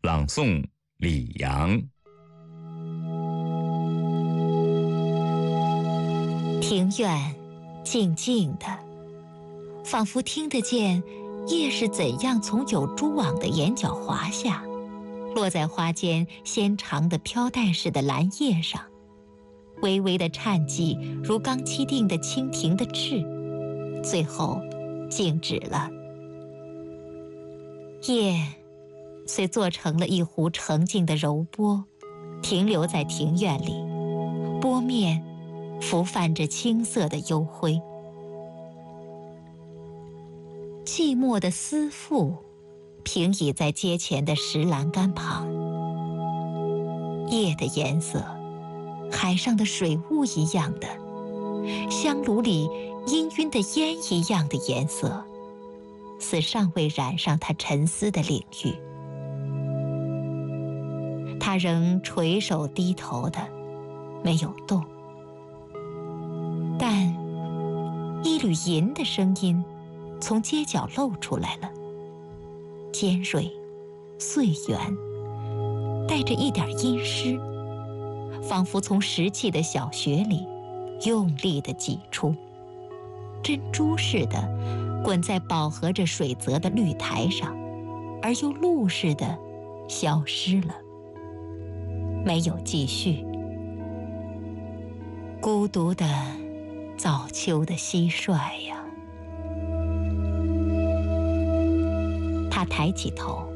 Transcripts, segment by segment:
朗诵李阳。 庭院静静的，仿佛听得见叶是怎样从有蛛网的眼角滑下，落在花间纤长的飘带似的蓝叶上，微微的颤迹如刚沏定的蜻蜓的翅，最后静止了。叶虽做成了一壶澄净的柔波，停留在庭院里，波面浮泛着青色的幽灰。寂寞的思妇平倚在街前的石栏杆旁，叶的颜色，海上的水雾一样的，香炉里氤氲的烟一样的颜色，似尚未染上他沉思的领域。他仍垂手低头的，没有动，但一缕银的声音从街角露出来了，尖锐、碎圆，带着一点阴湿，仿佛从石砌的小穴里用力地挤出，珍珠似的滚在饱和着水泽的绿台上，而又露似的消失了，没有继续。孤独的早秋的蟋蟀呀。他抬起头，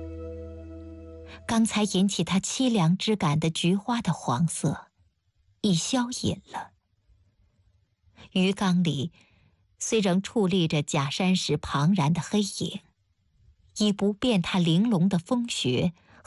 刚才引起他凄凉之感的菊花的黄色已消隐了。鱼缸里虽仍矗立着假山石庞然的黑影，已不变它玲珑的风穴